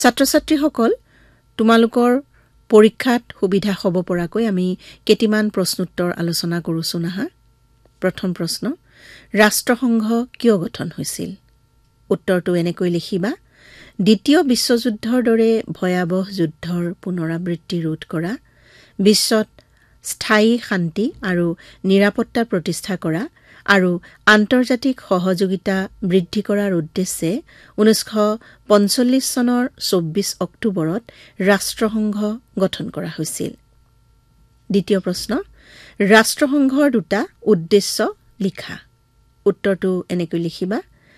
ছাত্ৰ-ছাত্ৰীসকল তোমালোকৰ পৰীক্ষাত সুবিধা হ'ব পৰাকৈ আমি কেইটামান প্ৰশ্নোত্তৰ আলোচনা কৰোছো নাহা। প্ৰথম প্ৰশ্ন, ৰাষ্ট্ৰসংঘ কিয় গঠন হৈছিল? উত্তৰটো এনেকৈ লিখিবা। দ্বিতীয় বিশ্বযুদ্ধৰ দৰে ভয়াৱহ যুদ্ধৰ পুনৰাবৃত্তি ৰোধ কৰা, বিশ্বত স্থায়ী শান্তি আৰু নিৰাপত্তা প্ৰতিষ্ঠা কৰা আৰু আন্তৰ্জাতিক সহযোগিতা বৃদ্ধি কৰাৰ উদ্দেশ্যে 1945 চনৰ 24 অক্টোবৰত ৰাষ্ট্ৰসংঘ গঠন কৰা হৈছিল। দ্বিতীয় প্ৰশ্ন, ৰাষ্ট্ৰসংঘৰ দুটা উদ্দেশ্য লিখা। উত্তৰটো এনেকৈ লিখিবা।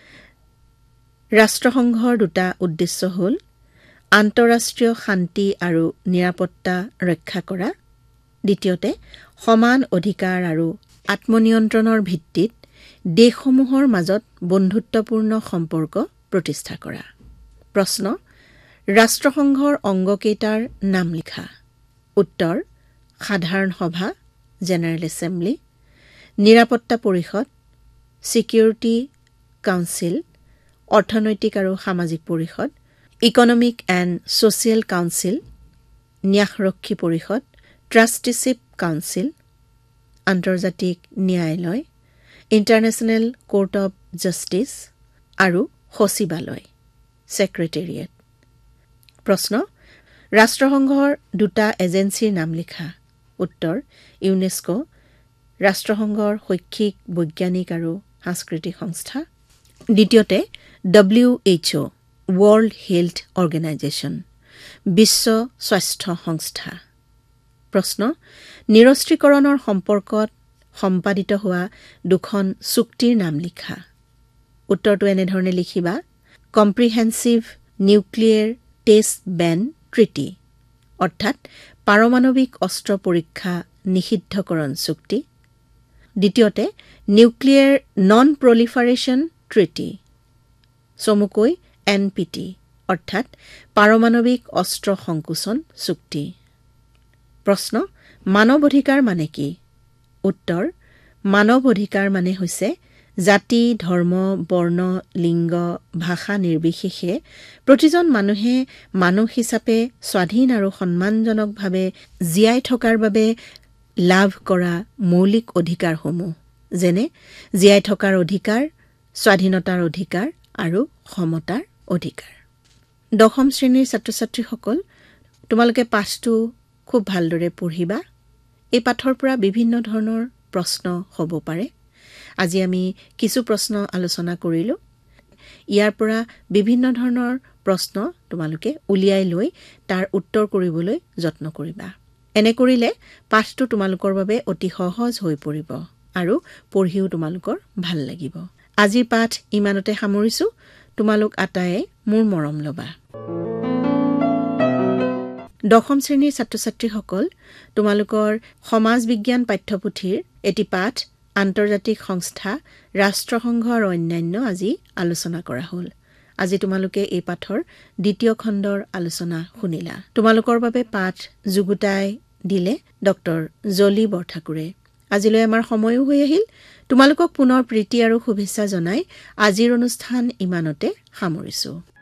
ৰাষ্ট্ৰসংঘৰ দুটা উদ্দেশ্য হ'ল আন্তঃৰাষ্ট্ৰীয় শান্তি আৰু নিৰাপত্তা ৰক্ষা কৰা, দ্বিতীয়তে সমান অধিকাৰ আৰু আত্মনিয়ন্ত্ৰণৰ ভিত্তিত দেশসমূহৰ মাজত বন্ধুত্বপূৰ্ণ সম্পৰ্ক প্ৰতিষ্ঠা কৰা। প্ৰশ্ন, ৰাষ্ট্ৰসংঘৰ অংগকেইটাৰ নাম লিখা। উত্তৰ, সাধাৰণ সভা জেনেৰেল এছেম্বলি, নিৰাপত্তা পৰিষদ ছিকিউৰিটি কাউন্সিল, অৰ্থনৈতিক আৰু সামাজিক পৰিষদ ইকনমিক এণ্ড ছ'চিয়েল কাউন্সিল, ন্যাসৰক্ষী পৰিষদ ট্ৰাষ্টিশ্বিপ কাউন্সিল, আন্তৰ্জাতিক ন্যায়ালয় ইণ্টাৰনেশ্যনেল কোৰ্ট অৱ জাষ্টিচ আৰু সচিবালয় ছেক্ৰেটেৰিয়েট। প্ৰশ্ন, ৰাষ্ট্ৰসংঘৰ দুটা এজেন্সীৰ নাম লিখা। উত্তৰ, ইউনেস্কো ৰাষ্ট্ৰসংঘৰ শৈক্ষিক বৈজ্ঞানিক আৰু সাংস্কৃতিক সংস্থা, দ্বিতীয়তে WHO ৱৰ্ল্ড হেল্থ অৰ্গেনাইজেশ্যন বিশ্ব স্বাস্থ্য সংস্থা। প্ৰশ্ন, নিৰস্ত্ৰীকৰণৰ সম্পৰ্কত সম্পাদিত হোৱা দুখন চুক্তিৰ নাম লিখা। উত্তৰটো এনেধৰণে লিখিবা। Comprehensive nuclear test Ben treaty অৰ্থাৎ পাৰমাণৱিক অস্ত্ৰ পৰীক্ষা নিষিদ্ধকৰণ চুক্তি, দ্বিতীয়তে নিউক্লিয়াৰ নন প্ৰলিফাৰেশ্যন ট্ৰিটি চমুকৈ NPT অৰ্থাৎ পাৰমাণৱিক অস্ত্ৰ সংকোচন চুক্তি। প্ৰশ্ন, মানৱ অধিকাৰ মানে কি? উত্তৰ, মানৱ অধিকাৰ মানে হৈছে জাতি, ধৰ্ম, বৰ্ণ, লিংগ, ভাষা নিৰ্বিশেষে প্ৰতিজন মানুহে মানুহ হিচাপে স্বাধীন আৰু সন্মানজনকভাৱে জীয়াই থকাৰ বাবে লাভ কৰা মৌলিক অধিকাৰসমূহ, যেনে জীয়াই থকাৰ অধিকাৰ, স্বাধীনতাৰ অধিকাৰ আৰু সমতাৰ অধিকাৰ। দশম শ্ৰেণীৰ ছাত্ৰ-ছাত্ৰীসকল, তোমালোকে পাঠটো খুব ভালদৰে পঢ়িবা। এই পাঠৰ পৰা বিভিন্ন ধৰণৰ প্ৰশ্ন হ'ব পাৰে। আজি আমি কিছু প্ৰশ্ন আলোচনা কৰিলোঁ। ইয়াৰ পৰা বিভিন্ন ধৰণৰ প্ৰশ্ন তোমালোকে উলিয়াই লৈ তাৰ উত্তৰ কৰিবলৈ যত্ন কৰিবা। এনে কৰিলে পাঠটো তোমালোকৰ বাবে অতি সহজ হৈ পৰিব আৰু পঢ়িও তোমালোকৰ ভাল লাগিব। আজিৰ পাঠ ইমানতে সামৰিছোঁ। তোমালোক আটায়ে মোৰ মৰম ল'বা। দশম শ্ৰেণীৰ ছাত্ৰ-ছাত্ৰীসকল, তোমালোকৰ সমাজ বিজ্ঞান পাঠ্যপুথিৰ এটি পাঠ আন্তৰ্জাতিক সংস্থা ৰাষ্ট্ৰসংঘ আৰু অন্যান্য আজি আলোচনা কৰা হ'ল। আজি তোমালোকে এই পাঠৰ দ্বিতীয় খণ্ডৰ আলোচনা শুনিলা। তোমালোকৰ বাবে পাঠ যুগুতাই দিলে ডক্টৰ জলি বৰঠাকুৰে। আজিলৈ আমাৰ সময়ো হৈ আহিল। তোমালোকক পুনৰ প্ৰীতি আৰু শুভেচ্ছা জনাই আজিৰ অনুষ্ঠান ইমানতে সামৰিছোঁ।